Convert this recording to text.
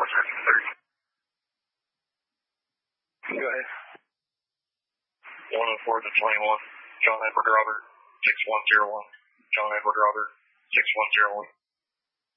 Go ahead. 104 to 21. John Edward Robert, 6101. John Edward Robert, 6101.